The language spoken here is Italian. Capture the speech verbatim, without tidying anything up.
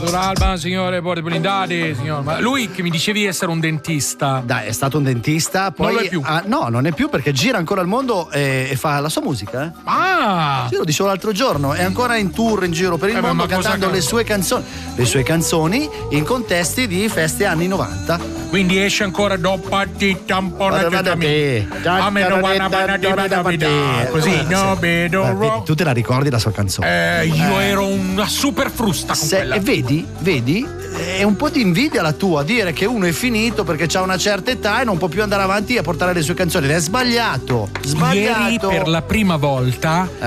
Alba, signore, portabilità, signor. Ma lui che mi dicevi essere un dentista. Dai, è stato un dentista, poi. Non lo è più. Ah, no, non è più perché gira ancora il mondo e, e fa la sua musica. Eh. Ah! Sì, lo dicevo l'altro giorno, è ancora in tour in giro per il Eh, mondo ma cosa cantando canta? le sue canzoni. Le sue canzoni in contesti di feste anni novanta. Quindi esce ancora dopo ti tampona Così, no vedo. tu te la ricordi la sua canzone? Eh, io ero una super frusta con Se, quella. e vedi, vedi, è un po' di invidia la tua dire che uno è finito perché ha una certa età e non può più andare avanti a portare le sue canzoni. È sbagliato, sbagliato. Ieri per la prima volta